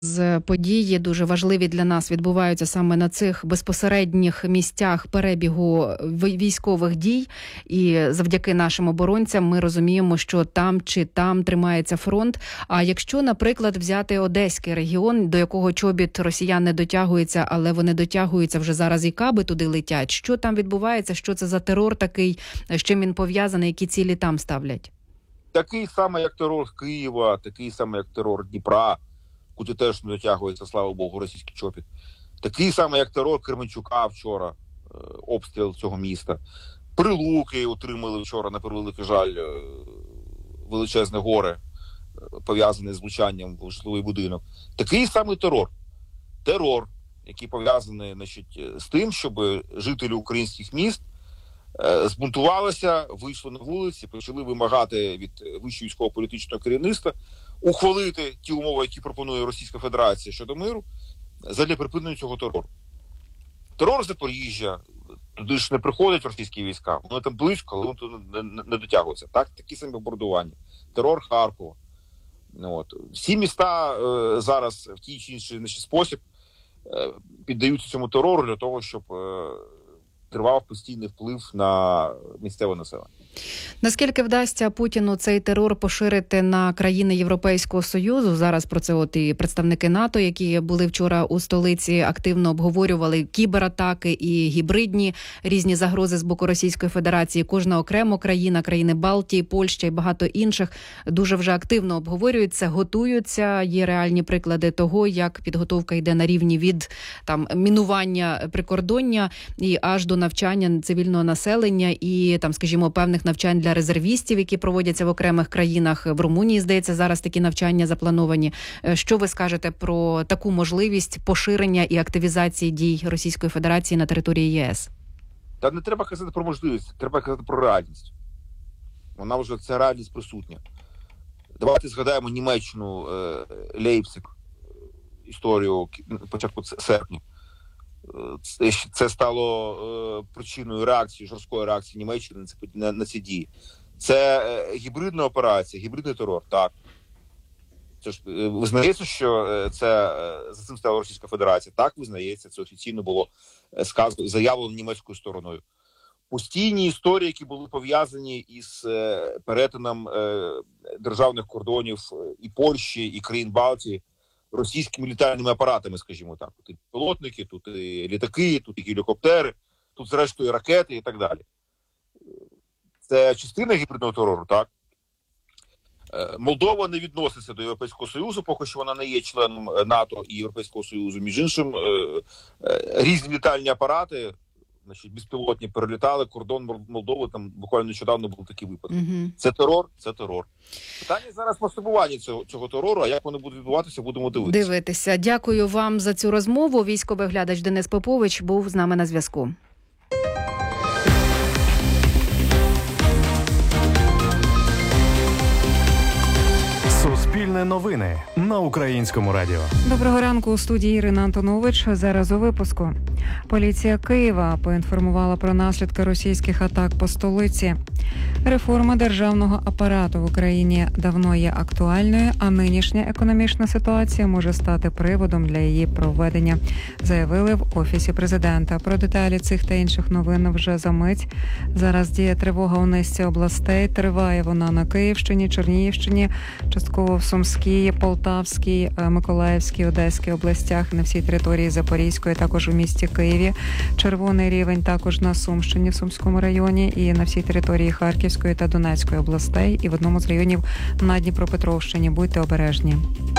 Події дуже важливі для нас відбуваються саме на цих безпосередніх місцях перебігу військових дій. І завдяки нашим оборонцям ми розуміємо, що там чи там тримається фронт. А якщо, наприклад, взяти Одеський регіон, до якого чобіт росіян не дотягується, але вони дотягуються вже зараз і каби туди летять. Що там відбувається? Що це за терор такий? З чим він пов'язаний? Які цілі там ставлять? Такий самий, як терор Києва, такий самий, як терор Дніпра, куди теж не дотягується, слава Богу, російський чопіт. Такий самий, як терор Кременчука вчора, обстріл цього міста. Прилуки отримали вчора, на превеликий жаль, величезне горе, пов'язане з влучанням в житловий будинок. Такий самий терор. Терор, який пов'язаний, з тим, щоб жителі українських міст збунтувалися, вийшли на вулиці, почали вимагати від вищого військово-політичного керівництва ухвалити ті умови, які пропонує Російська Федерація щодо миру, задля припинення цього терору. Терор Запоріжжя, туди ж не приходять російські війська, вони там близько, але вони туди не дотягуються. Такі самі бомбардування. Терор Харкова. Всі міста зараз в тій чи інший спосіб піддаються цьому терору для того, щоб тривав постійний вплив на місцеве населення. Наскільки вдасться Путіну цей терор поширити на країни Європейського Союзу? Зараз про це і представники НАТО, які були вчора у столиці, активно обговорювали кібератаки і гібридні різні загрози з боку Російської Федерації. Кожна окремо країна, країни Балтії, Польща і багато інших дуже вже активно обговорюються, готуються. Є реальні приклади того, як підготовка йде на рівні від мінування прикордоння і аж до навчання цивільного населення і скажімо, певних навчань для резервістів, які проводяться в окремих країнах. В Румунії, здається, зараз такі навчання заплановані. Що ви скажете про таку можливість поширення і активізації дій Російської Федерації на території ЄС? Та не треба казати про можливість, треба казати про реальність. Вона вже, ця реальність присутня. Давайте згадаємо Німеччину, Лейпциг, історію початку серпня. Це стало причиною реакції, жорсткої реакції Німеччини на ці дії. Це гібридна операція, гібридний терор, так. Це ж визнається, що за цим стала Російська Федерація. Так, визнається, це офіційно було сказано, заявлено німецькою стороною. Постійні історії, які були пов'язані із перетином державних кордонів і Польщі, і країн Балтії, російськими літальними апаратами, скажімо так. Тут і пілотники, тут і літаки, тут і гелікоптери, тут зрештою і ракети і так далі. Це частина гібридного терору, так? Молдова не відноситься до Європейського Союзу, поки що вона не є членом НАТО і Європейського Союзу. Між іншим, різні літальні апарати, безпілотні, перелітали кордон Молдови, там буквально нещодавно був такий випадок. Це терор, це терор. Питання зараз масштабування цього терору, а як воно буде відбуватися, будемо дивитися. Дякую вам за цю розмову. Військовий глядач Денис Попович був з нами на зв'язку. Суспільне новини на Українському радіо. Доброго ранку, у студії Ірина Антонович. Зараз у випуску. Поліція Києва поінформувала про наслідки російських атак по столиці. Реформа державного апарату в Україні давно є актуальною, а нинішня економічна ситуація може стати приводом для її проведення, заявили в Офісі Президента. Про деталі цих та інших новин вже за мить. Зараз діє тривога у низці областей. Триває вона на Київщині, Чернігівщині, частково в Сумській, Полтавській, Миколаївській, Одеській областях, на всій території Запорізької, також у місті Києві. Червоний рівень також на Сумщині, в Сумському районі, і на всій території Харківської та Донецької областей, і в одному з районів на Дніпропетровщині. Будьте обережні.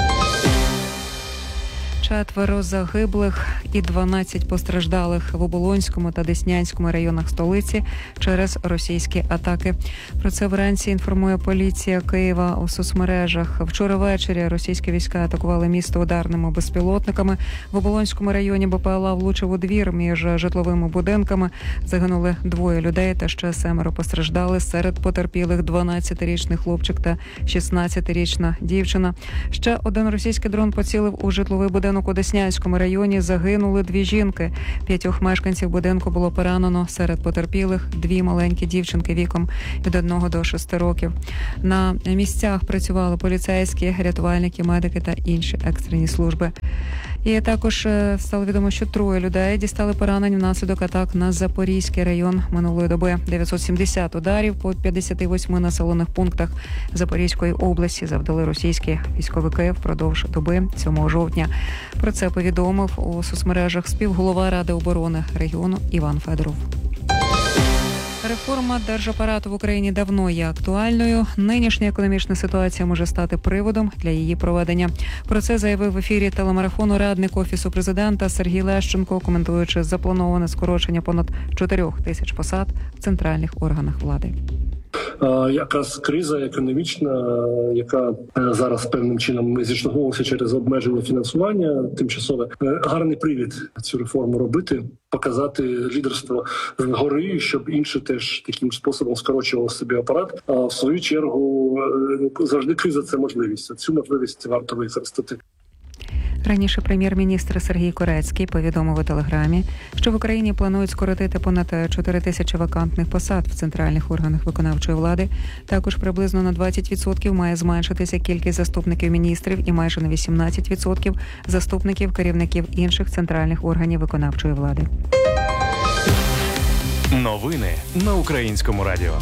4 загиблих і 12 постраждалих в Оболонському та Деснянському районах столиці через російські атаки. Про це вранці інформує поліція Києва у соцмережах. Вчора ввечері російські війська атакували місто ударними безпілотниками. В Оболонському районі БПЛА влучив у двір між житловими будинками. Загинули 2 людей та ще 7 постраждали. Серед потерпілих 12-річний хлопчик та 16-річна дівчина. Ще один російський дрон поцілив у житловий будинок будинок у Деснянському районі загинули 2 жінки. 5 мешканців будинку було поранено. Серед потерпілих 2 маленькі дівчинки віком від 1 до 6 років. На місцях працювали поліцейські, рятувальники, медики та інші екстрені служби. І також стало відомо, що 3 людей дістали поранень внаслідок атак на Запорізький район минулої доби. 970 ударів по 58 населених пунктах Запорізької області завдали російські військовики впродовж доби 7 жовтня. Про це повідомив у соцмережах співголова Ради оборони регіону Іван Федоров. Реформа держапарату в Україні давно є актуальною. Нинішня економічна ситуація може стати приводом для її проведення. Про це заявив в ефірі телемарафону радник Офісу президента Сергій Лещенко, коментуючи заплановане скорочення понад 4 тисяч посад в центральних органах влади. Якраз криза економічна, яка зараз певним чином зіштовхнулася через обмеження фінансування тимчасове, гарний привід цю реформу робити, показати лідерство згори, щоб інші теж таким способом скорочували собі апарат. А в свою чергу завжди криза – це можливість. Цю можливість варто використати. Раніше прем'єр-міністр Сергій Корецький повідомив у Телеграмі, що в Україні планують скоротити понад 4 тисячі вакантних посад в центральних органах виконавчої влади. Також приблизно на 20% має зменшитися кількість заступників міністрів і майже на 18% заступників керівників інших центральних органів виконавчої влади. Новини на Українському радіо.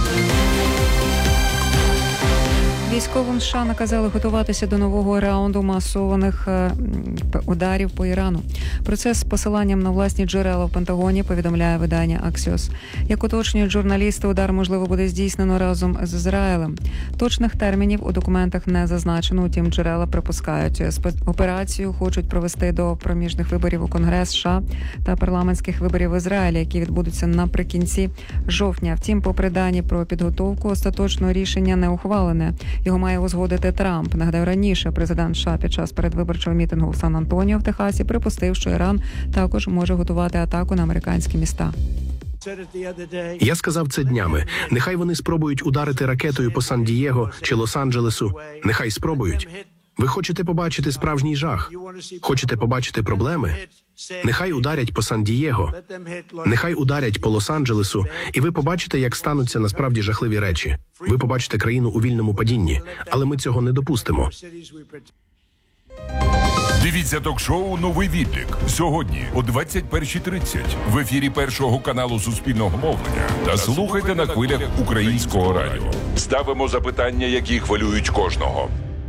Військовим США наказали готуватися до нового раунду масованих ударів по Ірану. Про це з посиланням на власні джерела в Пентагоні повідомляє видання Axios. Як уточнюють журналісти, удар, можливо, буде здійснено разом з Ізраїлем. Точних термінів у документах не зазначено, утім джерела припускають. Операцію хочуть провести до проміжних виборів у Конгрес США та парламентських виборів в Ізраїлі, які відбудуться наприкінці жовтня. Втім, попри дані про підготовку, остаточного рішення не ухвалене. Його має узгодити Трамп. Нагадаю, раніше президент США під час передвиборчого мітингу в Сан-Антоніо в Техасі припустив, що Іран також може готувати атаку на американські міста. Я сказав це днями. Нехай вони спробують ударити ракетою по Сан-Дієго чи Лос-Анджелесу. Нехай спробують. Ви хочете побачити справжній жах? Хочете побачити проблеми? Нехай ударять по Сан-Дієго. Нехай ударять по Лос-Анджелесу, і ви побачите, як стануться насправді жахливі речі. Ви побачите країну у вільному падінні, але ми цього не допустимо. Дивіться ток-шоу «Новий відлік» сьогодні о 21:30 в ефірі Першого каналу Суспільного мовлення та слухайте на хвилях Українського радіо. Ставимо запитання, які хвилюють кожного.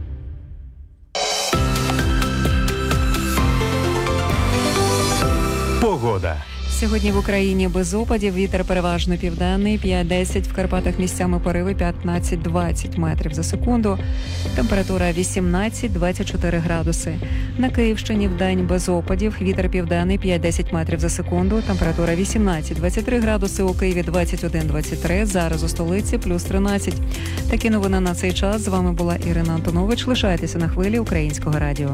Погода. Сьогодні в Україні без опадів, вітер переважно південний, 5-10, в Карпатах місцями пориви 15-20 метрів за секунду. Температура 18-24 градуси. На Київщині вдень без опадів, вітер південний 5-10 метрів за секунду. Температура 18-23 градуси, у Києві 21-23, зараз у столиці плюс 13. Такі новини на цей час. З вами була Ірина Антонович. Лишайтеся на хвилі Українського радіо.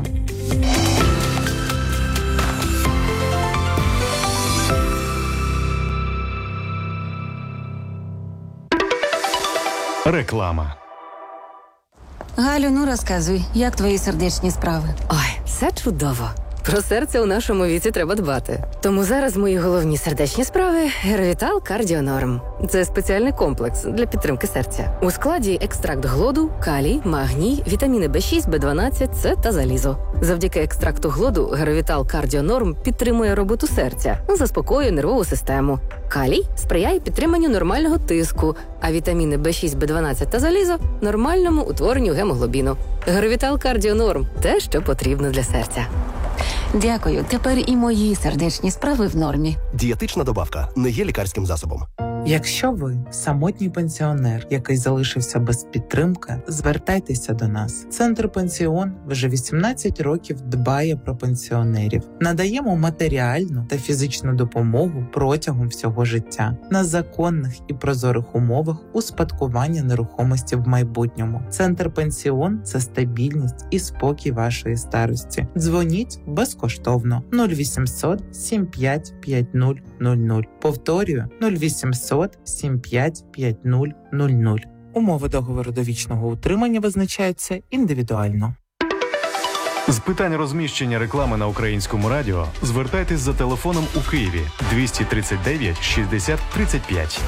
Реклама. Галю, ну розказуй, як твої сердечні справи? Ой, все чудово. Про серце у нашому віці треба дбати. Тому зараз мої головні сердечні справи – Геровітал Кардіонорм. Це спеціальний комплекс для підтримки серця. У складі екстракт глоду, калій, магній, вітаміни B6, B12, С та залізо. Завдяки екстракту глоду Геровітал Кардіонорм підтримує роботу серця, заспокоює нервову систему. Калій сприяє підтриманню нормального тиску, а вітаміни B6, B12 та залізо – нормальному утворенню гемоглобіну. Геровітал Кардіонорм – те, що потрібно для серця. Дякую, тепер і мої сердечні справи в нормі. Дієтична добавка не є лікарським засобом. Якщо ви самотній пенсіонер, який залишився без підтримки, звертайтеся до нас. Центр «Пенсіон» вже 18 років дбає про пенсіонерів. Надаємо матеріальну та фізичну допомогу протягом всього життя на законних і прозорих умовах успадкування нерухомості в майбутньому. Центр «Пенсіон» – це стабільність і спокій вашої старості. Дзвоніть безкоштовно 0800 75 50 00. Повторюю 0800 75 50 00. Умови договору довічного утримання визначаються індивідуально. З питань розміщення реклами на Українському радіо звертайтесь за телефоном у Києві 239 60 35.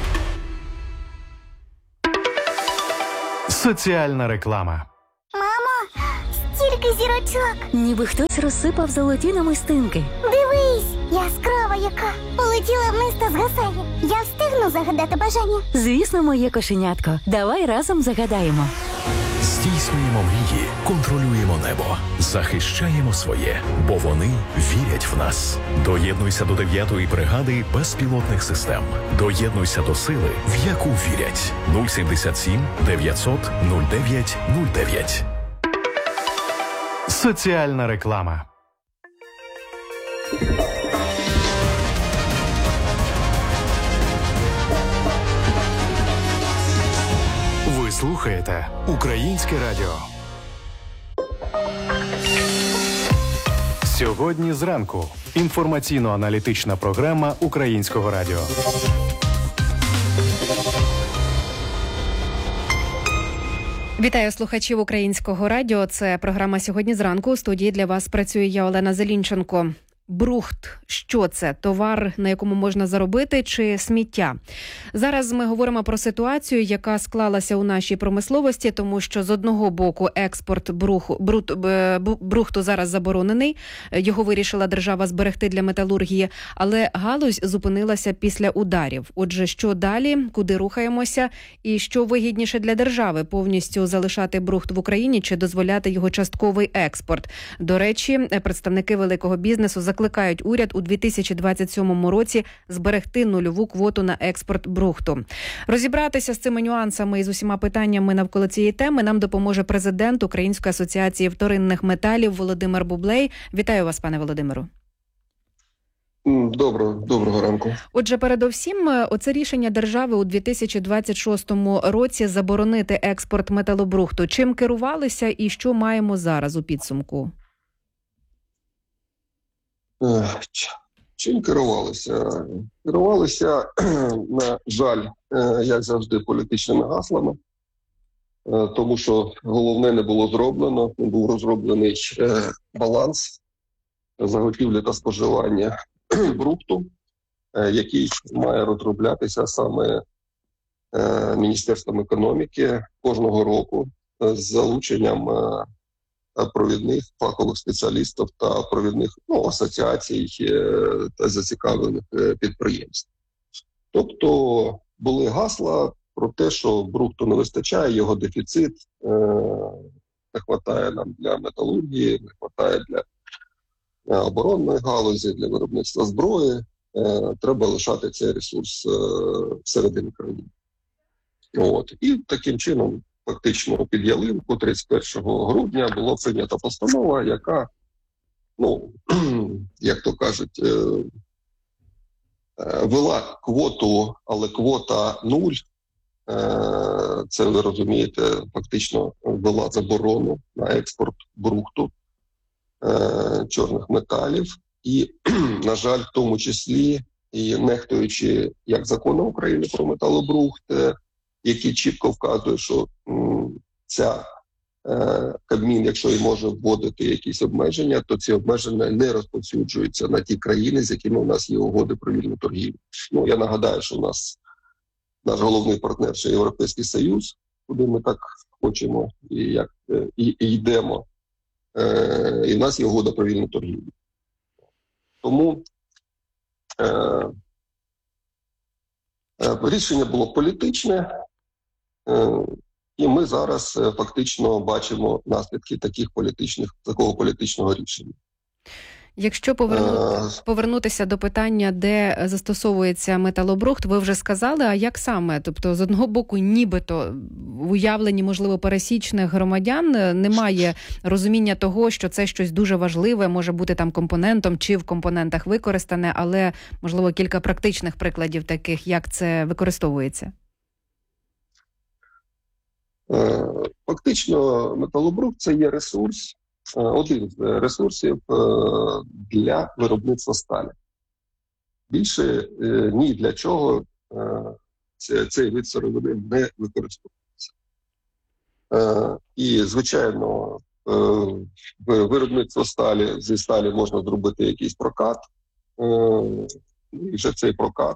Соціальна реклама. Мамо, стільки зірочок. Ніби хтось розсипав золоті намистинки. Дивись, яскрава яка. Полетіла вниз та згасає. Я встигну загадати бажання? Звісно, моє кошенятко. Давай разом загадаємо. Здійснюємо мрії, контролюємо небо, захищаємо своє, бо вони вірять в нас. Доєднуйся до 9-ї бригади безпілотних систем. Доєднуйся до сили, в яку вірять. 077 900 09 09. Соціальна реклама. Ви слухаєте Українське радіо. Сьогодні зранку. Інформаційно-аналітична програма Українського радіо. Вітаю слухачів Українського радіо. Це програма «Сьогодні зранку». У студії для вас працює я, Олена Зелінченко. Брухт. Що це? Товар, на якому можна заробити, чи сміття? Зараз ми говоримо про ситуацію, яка склалася у нашій промисловості, тому що з одного боку експорт брухту зараз заборонений. Його вирішила держава зберегти для металургії, але галузь зупинилася після ударів. Отже, що далі? Куди рухаємося? І що вигідніше для держави? Повністю залишати брухт в Україні чи дозволяти його частковий експорт? До речі, представники великого бізнесу закликають уряд у 2027 році зберегти нульову квоту на експорт брухту. Розібратися з цими нюансами і з усіма питаннями навколо цієї теми нам допоможе президент Української асоціації вторинних металів Володимир Бублей. Вітаю вас, пане Володимиру. Доброго ранку. Отже, передовсім, оце рішення держави у 2026 році заборонити експорт металобрухту. Чим керувалися і що маємо зараз у підсумку? Чим керувалися? Керувалися, на жаль, як завжди, політичними гаслами, тому що головне не було зроблено, не був розроблений баланс заготівлі та споживання брухту, який має розроблятися саме Міністерством економіки кожного року з залученням провідних фахових спеціалістів та провідних асоціацій та зацікавлених підприємств. Тобто були гасла про те, що брухту не вистачає, його дефіцит, не вистачає нам для металургії, не вистачає для оборонної галузі, для виробництва зброї, треба лишати цей ресурс всередині країни. І таким чином, фактично під ялинку 31 грудня була прийнята постанова, яка, як то кажуть, вела квоту, але квота 0, це ви розумієте, фактично вела заборону на експорт брухту, чорних металів і, на жаль, в тому числі і нехтуючи як законом України про металобрухт, який чітко вказує, що ця Кабмін, якщо і може вводити якісь обмеження, то ці обмеження не розповсюджуються на ті країни, з якими у нас є угоди про вільну торгівлю. Я нагадаю, що у нас наш головний партнер – це Європейський Союз, куди ми так хочемо і йдемо. І в нас є угода про вільну торгівлю. Тому рішення було політичне, і ми зараз фактично бачимо наслідки такого політичного рішення. Якщо повернутися до питання, де застосовується металобрухт, ви вже сказали, а як саме? Тобто, з одного боку, нібито в уявленні, можливо, пересічних громадян немає розуміння того, що це щось дуже важливе, може бути там компонентом чи в компонентах використане, але, можливо, кілька практичних прикладів таких, як це використовується. Фактично, металобрухт – це є ресурс, один з ресурсів для виробництва сталі. Більше ні для чого цей вид сировини не використовується. І, звичайно, виробництво сталі, зі сталі можна зробити якийсь прокат, і вже цей прокат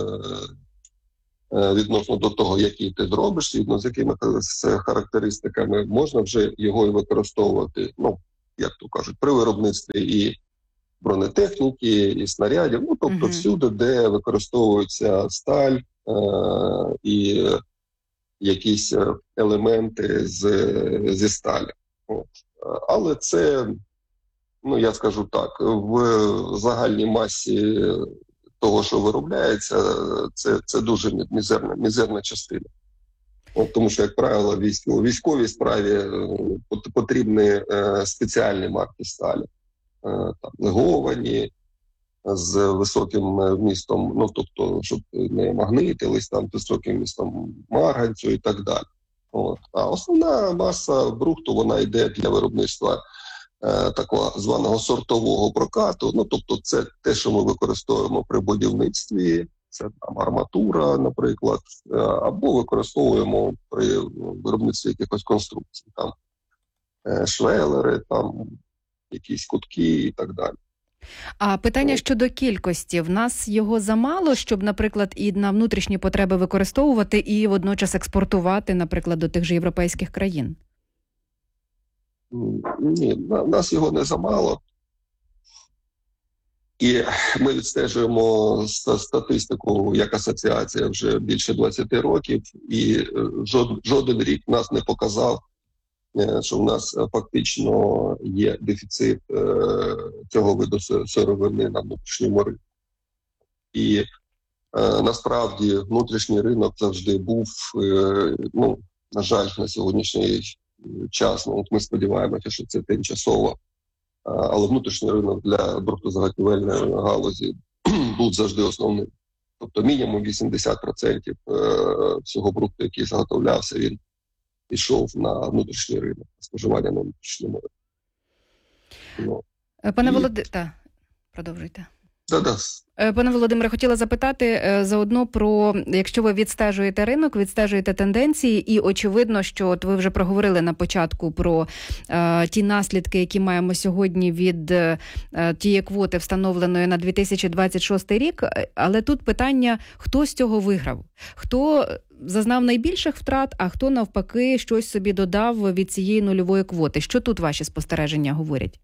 відносно до того, який ти зробиш, згідно з якими характеристиками, можна вже його і використовувати, ну, як то кажуть, при виробництві і бронетехніки, і снарядів, ну, тобто всюди, де використовується сталь і якісь елементи зі сталі. От. Але це, ну, я скажу так, в загальній масі того, що виробляється, це дуже мізерна частина. От, тому що, як правило, військовій справі потрібні спеціальні марки сталі. Там, леговані, з високим вмістом, ну, тобто, щоб не магнитились, там, з високим вмістом марганцю і так далі. От. А основна маса брухту, вона йде для виробництва такого званого сортового прокату. Ну, тобто, це те, що ми використовуємо при будівництві, це там арматура, наприклад, або використовуємо при виробництві якихось конструкцій, там швелери, там якісь кутки і так далі. А питання щодо кількості. В нас його замало, щоб, наприклад, і на внутрішні потреби використовувати, і водночас експортувати, наприклад, до тих же європейських країн? Ні, нас його не замало. І ми відстежуємо статистику як асоціація вже більше 20 років, і жоден рік нас не показав, що в нас фактично є дефіцит цього виду сировини на внутрішньому ринку. І насправді внутрішній ринок завжди був, ну, на жаль, на сьогоднішній час, ну, ми сподіваємося, що це тимчасово, але внутрішній ринок для брухтозаготівельної галузі був завжди основним. Тобто мінімум 80% всього брухту, який заготовлявся, він пішов на внутрішній ринок, споживання на внутрішньому ринку. Пане Володимире, продовжуйте. Да. Пане Володимире, хотіла запитати заодно про, якщо ви відстежуєте ринок, відстежуєте тенденції, і очевидно, що от ви вже проговорили на початку про ті наслідки, які маємо сьогодні від тієї квоти, встановленої на 2026 рік, але тут питання, хто з цього виграв? Хто зазнав найбільших втрат, а хто навпаки щось собі додав від цієї нульової квоти? Що тут ваші спостереження говорять?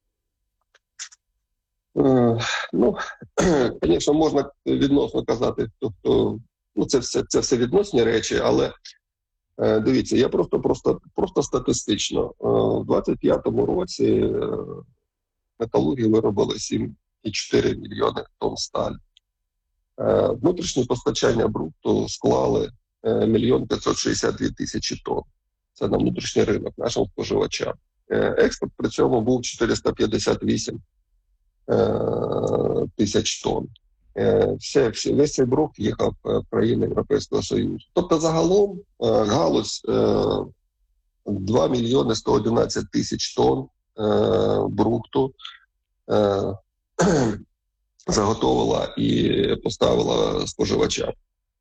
Ну, звісно, можна відносно казати, тобто, ну, це все відносні речі, але дивіться, я просто статистично. У 25-му році металургії виробили 7,4 мільйони тонн сталі. Внутрішнє постачання брухту склали 1 562 тисячі тонн. Це на внутрішній ринок нашим споживачам. Експорт при цьому був 458 тисяч тонн. Весь цей брухт їхав в країни Європейського Союзу. Тобто загалом галузь 2 мільйони 111 тисяч тонн брухту заготовила і поставила споживачам.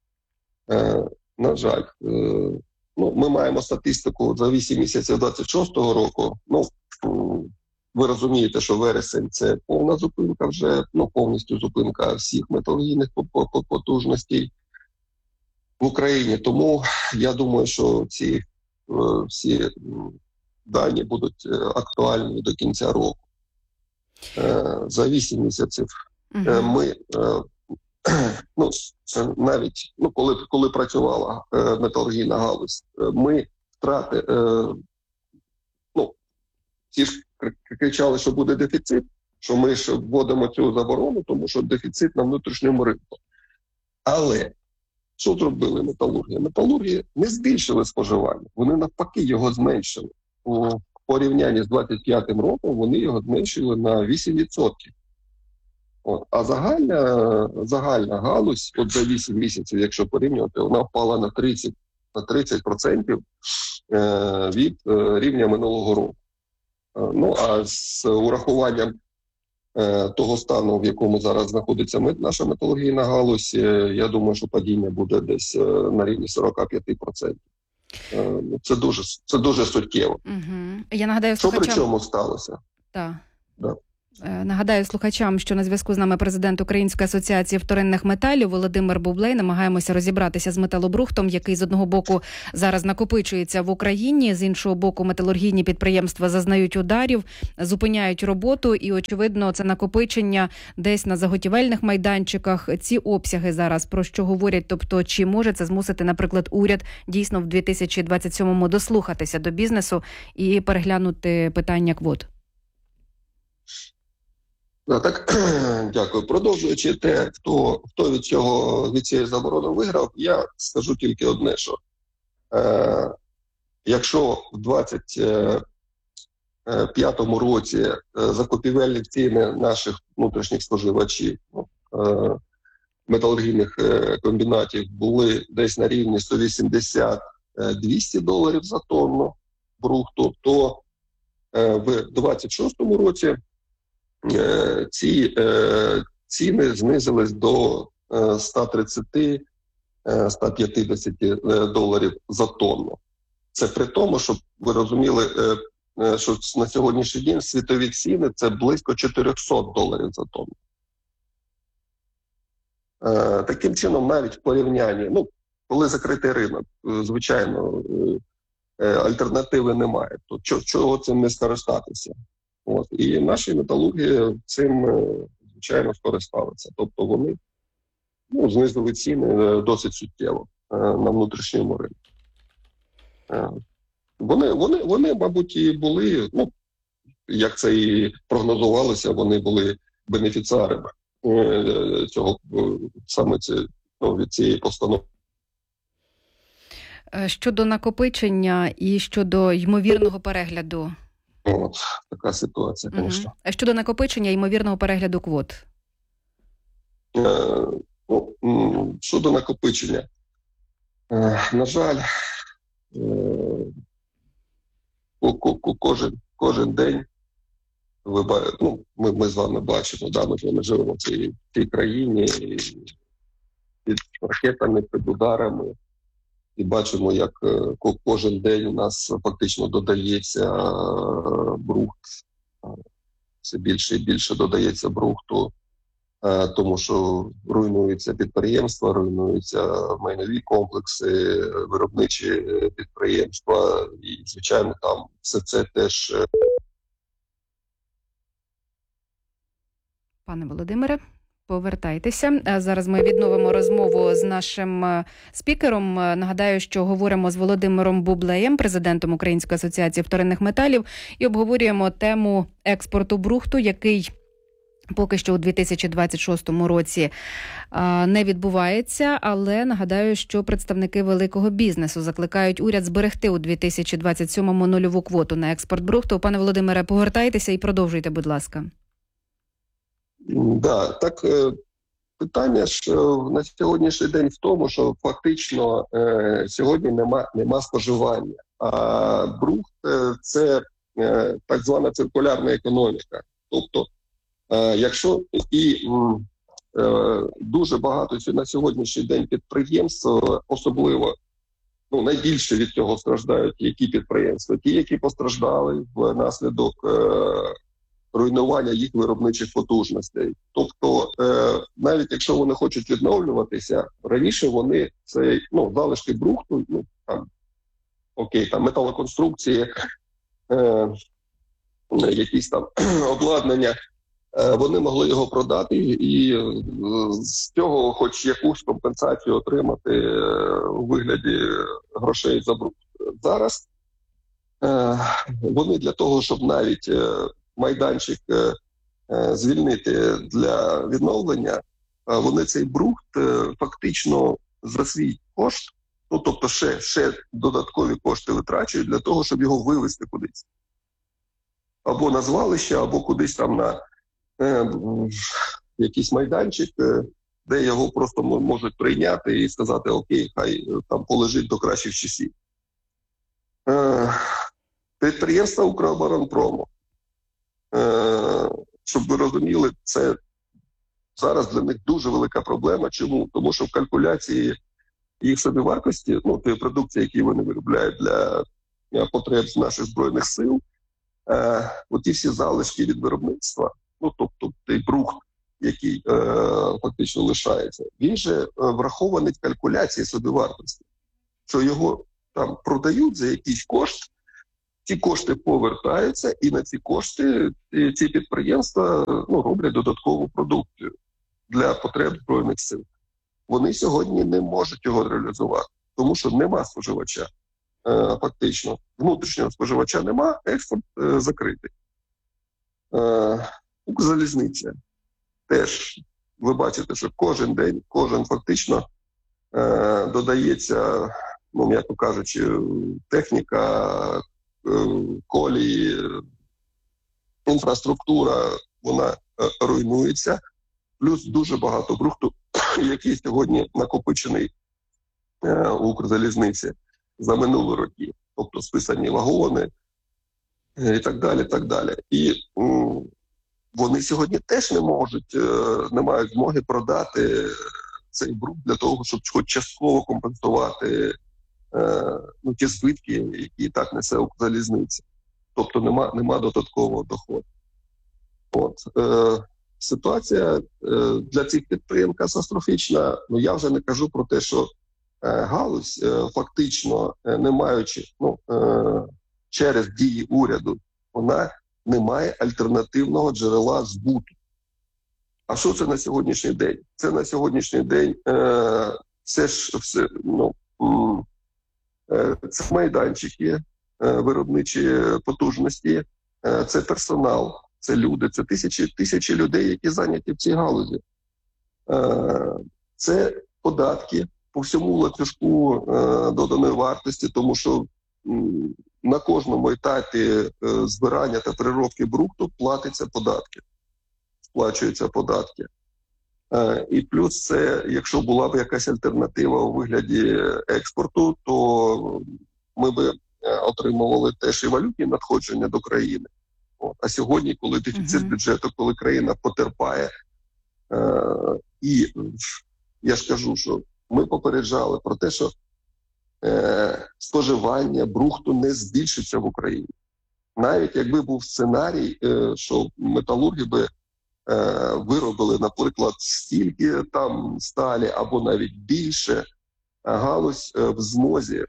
На жаль, ну, ми маємо статистику за 8 місяців 26-го року. Ну, ви розумієте, що вересень – це повна зупинка вже, ну, повністю зупинка всіх металургійних потужностей в Україні. Тому я думаю, що ці всі дані будуть актуальні до кінця року. За 8 місяців ми, ну, навіть, ну, коли працювала металургійна галузь, ми втрати, ну, ті ж кричали, що буде дефіцит, що ми ж вводимо цю заборону, тому що дефіцит на внутрішньому ринку. Але що зробили металурги? Металурги не збільшили споживання, вони навпаки його зменшили. У порівнянні з 25-м роком вони його зменшили на 8%. А загальна галузь, от за 8 місяців, якщо порівнювати, вона впала на 30% від рівня минулого року. Ну, а з урахуванням того стану, в якому зараз знаходиться наша металургійна галузь, я думаю, що падіння буде десь на рівні 45%. Це дуже суттєво. Угу. Я нагадаю що слухачам... при чому сталося? Так. Да. Нагадаю слухачам, що на зв'язку з нами президент Української асоціації вторинних металів Володимир Бублей. Намагаємося розібратися з металобрухтом, який з одного боку зараз накопичується в Україні, з іншого боку металургійні підприємства зазнають ударів, зупиняють роботу і, очевидно, це накопичення десь на заготівельних майданчиках. Ці обсяги зараз про що говорять? Тобто, чи може це змусити, наприклад, уряд дійсно в 2027-му дослухатися до бізнесу і переглянути питання квот? Так, дякую. Продовжуючи те, хто від цієї заборони виграв, я скажу тільки одне, що якщо в 2025 році закупівельні ціни наших внутрішніх споживачів, металургійних комбінатів були десь на рівні $180-200 за тонну брухту, то в 2026 році ці ціни знизились до $130-150 за тонну. Це при тому, щоб ви розуміли, що на сьогоднішній день світові ціни – це близько $400 за тонну. Таким чином, навіть в порівнянні, коли закритий ринок, звичайно, альтернативи немає, то чого цим не скористатися? І наші металурги цим, звичайно, скористалися. Тобто вони знизили ціни досить суттєво на внутрішньому ринку. Вони, мабуть, і були, як це і прогнозувалося, вони були бенефіціарами від цієї постанови. Щодо накопичення і щодо ймовірного перегляду? Така ситуація, звісно. А щодо накопичення і ймовірного перегляду квот? Щодо накопичення. На жаль, кожен день ми з вами бачимо, ми живемо в цій країні під ракетами, під ударами. І бачимо, як кожен день у нас фактично додається брухт. Все більше і більше додається брухту, тому що руйнуються підприємства, руйнуються майнові комплекси, виробничі підприємства. І, звичайно, там все це теж... Пане Володимире, повертайтеся. Зараз ми відновимо розмову з нашим спікером. Нагадаю, що говоримо з Володимиром Бублеєм, президентом Української асоціації вторинних металів, і обговорюємо тему експорту брухту, який поки що у 2026 році не відбувається, але нагадаю, що представники великого бізнесу закликають уряд зберегти у 2027-му нульову квоту на експорт брухту. Пане Володимире, повертайтеся і продовжуйте, будь ласка. Так, питання ж на сьогоднішній день в тому, що фактично сьогодні нема споживання. А брухт – це так звана циркулярна економіка. Тобто, якщо і дуже багато на сьогоднішній день підприємств, особливо, найбільше від цього страждають які підприємства? Ті, які постраждали внаслідок руйнування їх виробничих потужностей. Тобто, навіть якщо вони хочуть відновлюватися, раніше вони цей, залишки брухту, металоконструкції, якісь там обладнання, вони могли його продати і з цього хоч якусь компенсацію отримати у вигляді грошей за брухт. Зараз вони для того, щоб навіть майданчик звільнити для відновлення, вони цей брухт фактично за свій кошт, тобто ще додаткові кошти витрачують для того, щоб його вивезти кудись. Або на звалище, або кудись там на якийсь майданчик, де його просто можуть прийняти і сказати, окей, хай там полежить до кращих часів. Підприємства Укроборонпрому, щоб ви розуміли, це зараз для них дуже велика проблема. Чому? Тому що в калькуляції їх собівартості, тієї продукції, які вони виробляють для потреб наших Збройних сил, оті всі залишки від виробництва, тобто той брухт, який фактично лишається, він же врахований в калькуляції собівартості, що його там продають за якийсь кошт, ці кошти повертаються, і на ці кошти ці підприємства роблять додаткову продукцію для потреб Збройних сил. Вони сьогодні не можуть його реалізувати, тому що нема споживача. Фактично, внутрішнього споживача нема, експорт закритий. Укрзалізниця теж, ви бачите, що кожен день, фактично додається, м'яко кажучи, техніка, колії, інфраструктура, вона руйнується, плюс дуже багато брухту, який сьогодні накопичений у Укрзалізниці за минулі роки, тобто списані вагони і так далі, так далі. І вони сьогодні теж не мають змоги продати цей брухт для того, щоб хоч частково компенсувати ті збитки, які і так несе Укрзалізниця. Тобто нема додаткового доходу. Ситуація для цих підприємств катастрофічна. Я вже не кажу про те, що галузь фактично, не маючи, через дії уряду, вона не має альтернативного джерела збуту. А що це на сьогоднішній день? Це на сьогоднішній день це майданчики, виробничі потужності, це персонал, це люди, це тисячі людей, які зайняті в цій галузі. Це податки по всьому ланцюжку доданої вартості, тому що на кожному етапі збирання та переробки брухту сплачуються податки. І плюс це, якщо була б якась альтернатива у вигляді експорту, то ми б отримували теж і валютні надходження до країни. А сьогодні, коли дефіцит бюджету, коли країна потерпає, і я ж кажу, що ми попереджали про те, що споживання брухту не збільшиться в Україні. Навіть якби був сценарій, що металурги би виробили, наприклад, стільки там сталі або навіть більше, галузь в змозі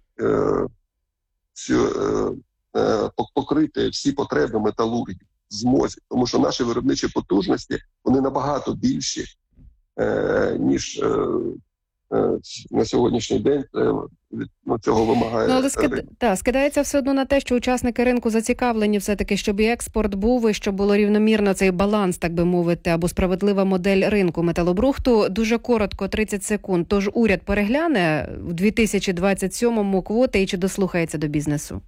покрити всі потреби металургів в змозі. Тому що наші виробничі потужності, вони набагато більші, ніж на сьогоднішній день цього вимагає. Але скидається все одно на те, що учасники ринку зацікавлені все-таки, щоб і експорт був, і щоб було рівномірно цей баланс, так би мовити, або справедлива модель ринку металобрухту. Дуже коротко, 30 секунд. Тож уряд перегляне в 2027-му квоти і чи дослухається до бізнесу?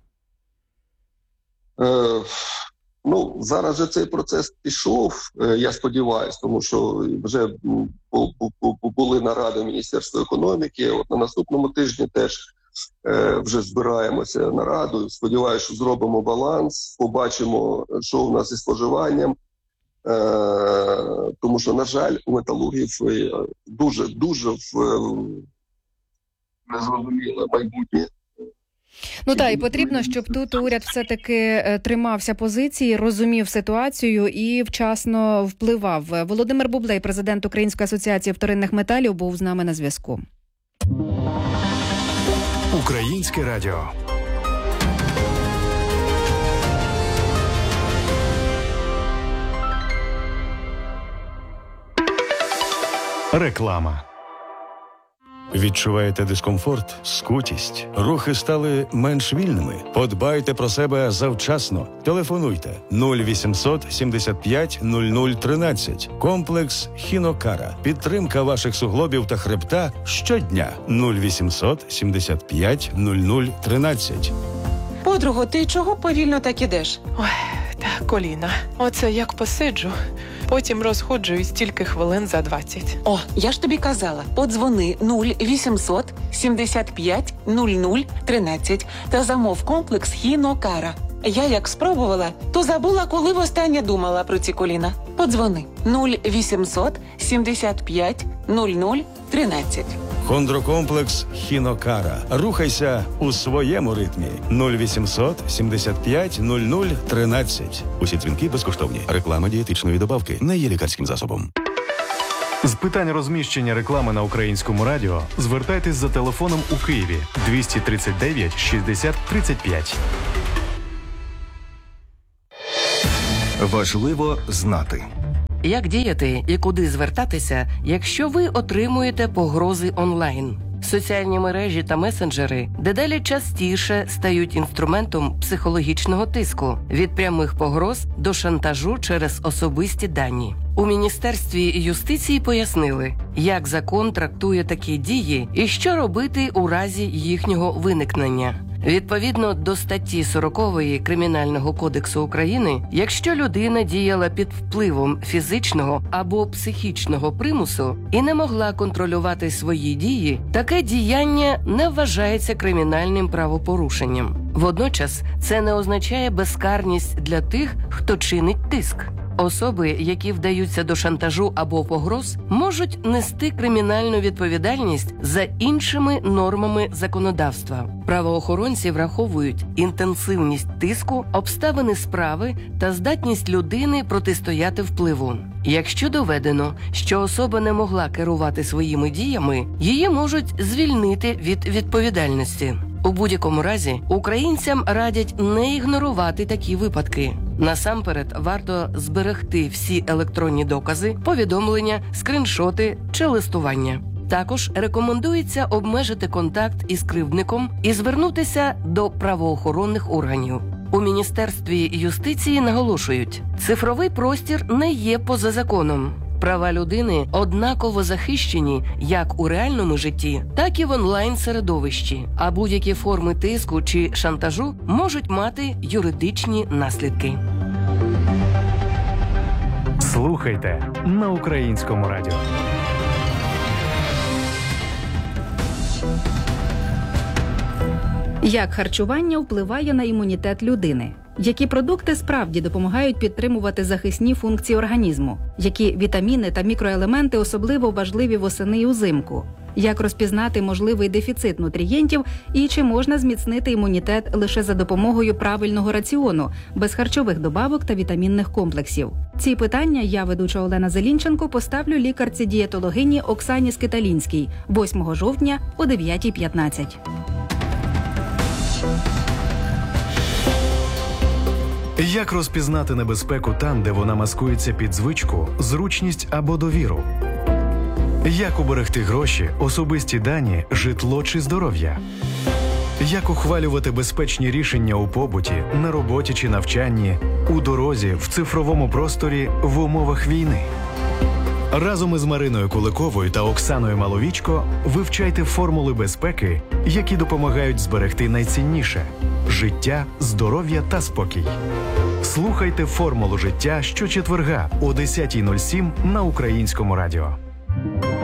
Зараз же цей процес пішов, я сподіваюся, тому що вже були наради Міністерства економіки. На наступному тижні теж вже збираємося нарадою. Сподіваюся, що зробимо баланс, побачимо, що у нас із споживанням. Тому що, на жаль, у металургів дуже незрозуміле майбутнє. І потрібно, щоб тут уряд все-таки тримався позиції, розумів ситуацію і вчасно впливав. Володимир Бублей, президент Української асоціації вторинних металів, був з нами на зв'язку. Українське радіо. Реклама. Відчуваєте дискомфорт, скутість? Рухи стали менш вільними? Подбайте про себе завчасно. Телефонуйте 0800 75 00 13. Комплекс Хінокара. Підтримка ваших суглобів та хребта щодня. 0800 75 00 13. Подруго, ти чого повільно так ідеш? Ой, та коліна. Оце як посиджу. Потім розходжуюсь тільки хвилин за 20. О, я ж тобі казала, подзвони 0800 75 00 13 та замов комплекс Хінокара. Я як спробувала, то забула, коли востаннє думала про ці коліна. Подзвони 0800 75 00 13. Хондрокомплекс Хінокара. Рухайся у своєму ритмі. 0800 75 00 13. Усі дзвінки безкоштовні. Реклама дієтичної добавки не є лікарським засобом. З питань розміщення реклами на Українському радіо звертайтесь за телефоном у Києві 239 60 35. Важливо знати. Як діяти і куди звертатися, якщо ви отримуєте погрози онлайн? Соціальні мережі та месенджери дедалі частіше стають інструментом психологічного тиску – від прямих погроз до шантажу через особисті дані. У Міністерстві юстиції пояснили, як закон трактує такі дії і що робити у разі їхнього виникнення. Відповідно до статті 40 Кримінального кодексу України, якщо людина діяла під впливом фізичного або психічного примусу і не могла контролювати свої дії, таке діяння не вважається кримінальним правопорушенням. Водночас це не означає безкарність для тих, хто чинить тиск. Особи, які вдаються до шантажу або погроз, можуть нести кримінальну відповідальність за іншими нормами законодавства. Правоохоронці враховують інтенсивність тиску, обставини справи та здатність людини протистояти впливу. Якщо доведено, що особа не могла керувати своїми діями, її можуть звільнити від відповідальності. У будь-якому разі, українцям радять не ігнорувати такі випадки. Насамперед, варто зберегти всі електронні докази, повідомлення, скріншоти чи листування. Також рекомендується обмежити контакт із кривдником і звернутися до правоохоронних органів. У Міністерстві юстиції наголошують, цифровий простір не є поза законом. Права людини однаково захищені як у реальному житті, так і в онлайн-середовищі, а будь-які форми тиску чи шантажу можуть мати юридичні наслідки. Слухайте на Українському радіо. Як харчування впливає на імунітет людини? Які продукти справді допомагають підтримувати захисні функції організму? Які вітаміни та мікроелементи особливо важливі восени і узимку? Як розпізнати можливий дефіцит нутрієнтів і чи можна зміцнити імунітет лише за допомогою правильного раціону, без харчових добавок та вітамінних комплексів? Ці питання я, ведуча Олена Зелінченко, поставлю лікарці-дієтологині Оксані Скиталінській 8 жовтня о 9:15. Як розпізнати небезпеку там, де вона маскується під звичку, зручність або довіру? Як уберегти гроші, особисті дані, житло чи здоров'я? Як ухвалювати безпечні рішення у побуті, на роботі чи навчанні, у дорозі, в цифровому просторі, в умовах війни? Разом із Мариною Куликовою та Оксаною Маловічко вивчайте формули безпеки, які допомагають зберегти найцінніше – життя, здоров'я та спокій. Слухайте «Формулу життя» щочетверга о 10:07 на Українському радіо.